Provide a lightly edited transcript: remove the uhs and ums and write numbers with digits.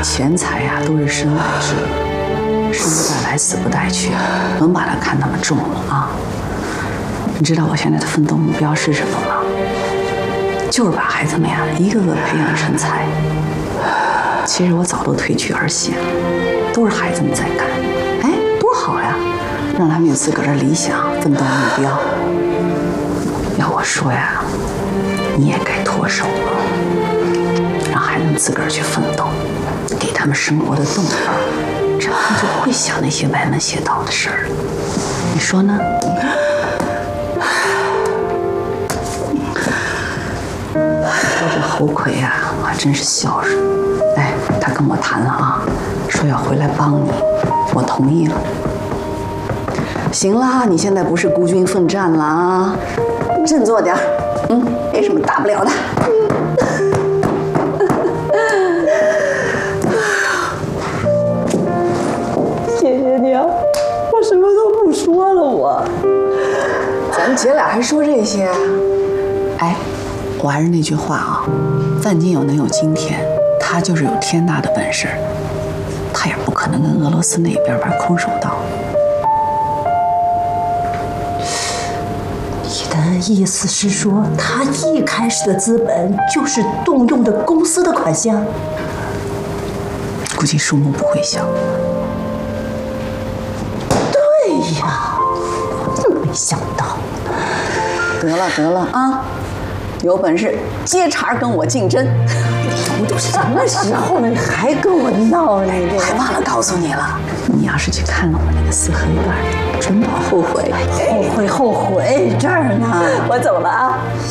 钱财呀，都是身外之物，生不带来，死不带去，甭把它看那么重了啊！你知道我现在的奋斗目标是什么吗？就是把孩子们呀一个个培养成才。其实我早都退居二线，都是孩子们在干，哎，多好呀！让他们有自个儿的理想、奋斗目标。要我说呀，你也该脱手了，让孩子们自个儿去奋斗，给他们生活的动力，这样他们就不会想那些歪门邪道的事儿。你说呢？说这侯魁啊，还真是孝顺。哎，他跟我谈了啊，说要回来帮你，我同意了。行啦，你现在不是孤军奋战了啊，振作点儿，没什么大不了的。 谢谢你啊，我什么都不说了，我。 咱们姐俩还说这些？哎，我还是那句话啊，范金友能有今天，他就是有天大的本事，他也不可能跟俄罗斯那边玩空手道。 你的意思是说，他一开始的资本就是动用的公司的款项？ 估计数目不会小。 对呀，真没想到。 得了啊！有本事接茬跟我竞争！ 我都什么时候了，你还跟我闹呢？你还忘了告诉你了，你要是去看了我那个四合院，准保后悔。 后悔这儿呢？ 我走了啊！